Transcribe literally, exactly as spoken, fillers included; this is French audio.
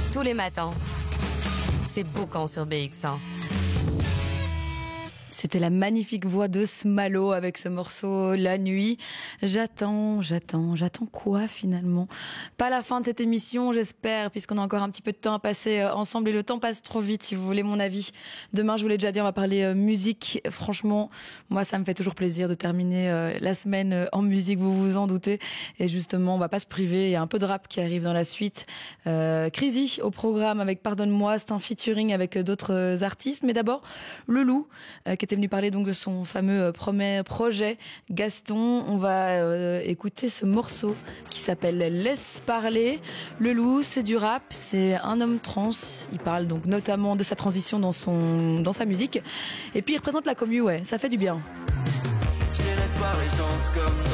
tous les matins. C'est Boucan sur B X cent. C'était la magnifique voix de Smalo avec ce morceau La Nuit. J'attends, j'attends, j'attends quoi finalement? Pas la fin de cette émission, j'espère, puisqu'on a encore un petit peu de temps à passer ensemble et le temps passe trop vite, si vous voulez mon avis. Demain, je vous l'ai déjà dit, on va parler musique. Franchement, moi, ça me fait toujours plaisir de terminer la semaine en musique, vous vous en doutez. Et justement, on va pas se priver. Il y a un peu de rap qui arrive dans la suite. Euh, Crazy au programme avec Pardonne-moi, c'est un featuring avec d'autres artistes. Mais d'abord, Le Loup, euh, qui était venu parler donc de son fameux premier projet Gaston. On va euh, écouter ce morceau qui s'appelle Laisse parler. Le Loup, c'est du rap, c'est un homme trans. Il parle donc notamment de sa transition dans son dans sa musique. Et puis il représente la commu, ouais, ça fait du bien. Je les laisse parler, je danse comme